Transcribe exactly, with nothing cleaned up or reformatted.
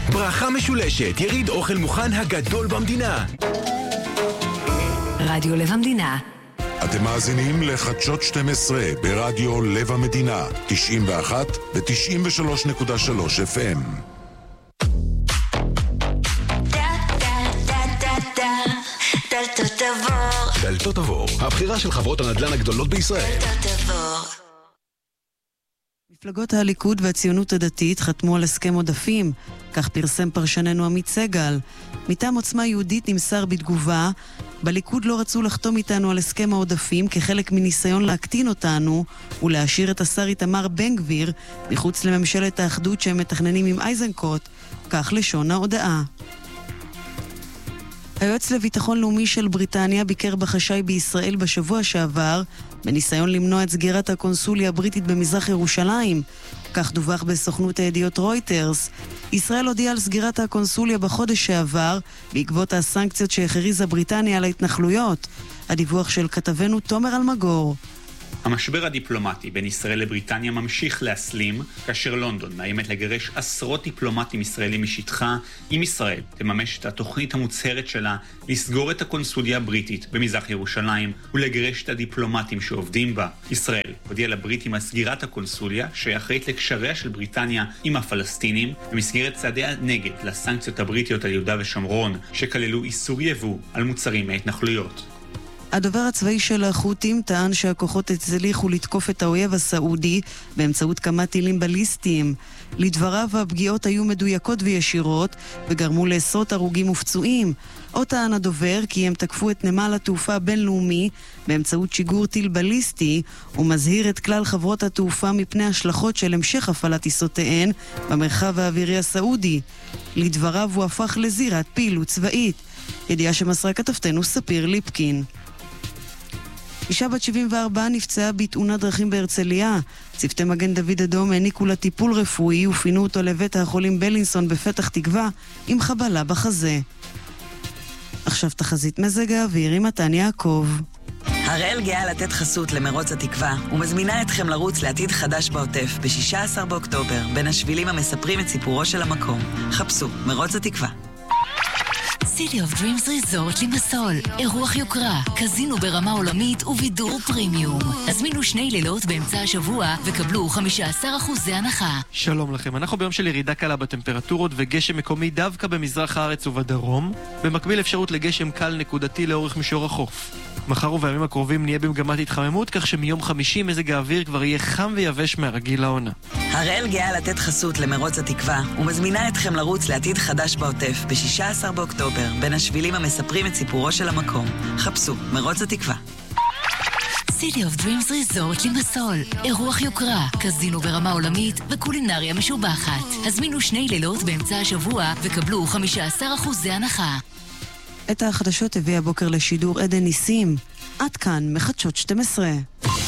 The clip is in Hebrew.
ברכה משולשת, יריד אוכל מוכן הגדול במדינה. רדיו לב המדינה. אתם מאזינים לחדשות שתים עשרה ברדיו לב המדינה, תשעים ואחת ו-תשעים ושלוש נקודה שלוש אף אם. דלתות עבור. דלתות עבור, הבחירה של חברות הנדל"ן הגדולות בישראל. דלתות עבור. מפלגות הליכוד והציונות הדתית חתמו על הסכם עודפים, כך פרסם פרשננו עמית סגל. מטעם עוצמה יהודית נמסר בתגובה, בליכוד לא רצו לחתום איתנו על הסכם העודפים כחלק מניסיון להקטין אותנו ולהשאיר את השר איתמר בן גביר מחוץ לממשלת האחדות שהם מתכננים עם אייזנקוט, כך לשון ההודעה. היועץ לביטחון לאומי של בריטניה ביקר בחשאי בישראל בשבוע שעבר בניסיון למנוע את סגירת הקונסוליה הבריטית במזרח ירושלים. כך דווח בסוכנות הידיעות רויטרס. ישראל הודיעה על סגירת הקונסוליה בחודש שעבר בעקבות הסנקציות שהכריזה בריטניה על ההתנחלויות. הדיווח של כתבנו תומר אלמגור. המשבר הדיפלומטי בין ישראל לבריטניה ממשיך להסלים, כאשר לונדון מאיימת לגרש עשרות דיפלומטים ישראלים משטחה. אם ישראל תממש את התוכנית המוצהרת שלה לסגור את הקונסוליה הבריטית במזרח ירושלים ולגרש את הדיפלומטים שעובדים בה. ישראל הודיעה לבריטים על סגירת הקונסוליה שאחראית לקשריה של בריטניה עם הפלסטינים במסגרת צעדיה נגד לסנקציות הבריטיות על יהודה ושומרון, שכללו איסור יבוא על מוצרים מההתנחלויות. הדובר הצבאי של החות'ים טען שהכוחות הצליחו לתקוף את האויב הסעודי באמצעות כמה טילים בליסטיים. לדבריו הפגיעות היו מדויקות וישירות וגרמו לעשרות הרוגים ופצועים. עוד טען הדובר כי הם תקפו את נמל התעופה הבינלאומי באמצעות שיגור טיל בליסטי ומזהיר את כלל חברות התעופה מפני השלכות של המשך הפעלת טיסותיהן במרחב האווירי הסעודי. לדבריו הוא הפך לזירת פעילות צבאית. ידיעה שמסרה כתבתנו ספיר ליפקין. אישה בת שבעים וארבע נפצעה בתאונת דרכים בהרצליה. צוותי מגן דוד אדום העניקו לה טיפול רפואי ופינו אותו לבית החולים בלינסון בפתח תקווה עם חבלה בחזה. עכשיו תחזית מזג האוויר עם מתן יעקב. הראל גאה לתת חסות למרוץ התקווה ומזמינה אתכם לרוץ לעתיד חדש בעוטף ב-שישה עשר באוקטובר בין השבילים המספרים את סיפורו של המקום. חפשו מרוץ התקווה. City of Dreams Resort לימסול, אירוח יוקרה, קזינו ברמה עולמית ובידור פרימיום. הזמינו שני לילות באמצע השבוע וקבלו חמישה עשר אחוז הנחה. שלום לכם, אנחנו ביום של ירידה קלה בטמפרטורות וגשם מקומי דווקא במזרח הארץ ובדרום, במקביל אפשרות לגשם קל נקודתי לאורך מישור החוף. מחר ובימים הקרובים נהיה במגמת התחממות, כך שמיום חמישי מזג האוויר כבר יהיה חם ויבש מהרגיל לעונה. הראל גאה לתת חסות למרוץ התקווה ומזמינה אתכם לרוץ לעתיד חדש בעוטף ב-שישה עשר באוקטובר בין השבילים המספרים את סיפורו של המקום. חפשו מרוץ התקווה. City of Dreams Resort לימסול, אירוח יוקרה, קזינו ברמה עולמית וקולינריה משובחת. הזמינו שני לילות באמצע השבוע וקבלו חמישה עשר אחוז הנחה. את החדשות הביא הבוקר לשידור עדן ניסים. עד כאן מחדשות שתים עשרה.